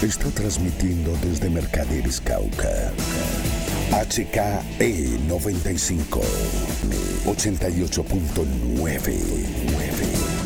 Está transmitiendo desde Mercaderes, Cauca. HKE 95, 88.9.